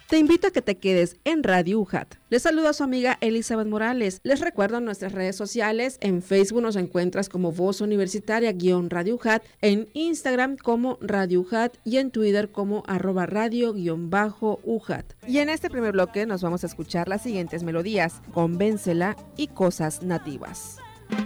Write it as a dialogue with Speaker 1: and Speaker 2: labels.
Speaker 1: Te invito a que te quedes en Radio UJAT. Les saluda a su amiga Elizabeth Morales. Les recuerdo nuestras redes sociales. En Facebook nos encuentras como Voz Universitaria-Radio UJAT, en Instagram como Radio UJAT y en Twitter como @radio_UJAT. Y en este primer bloque nos vamos a escuchar las siguientes melodías: Convéncela y Cosas Nativas.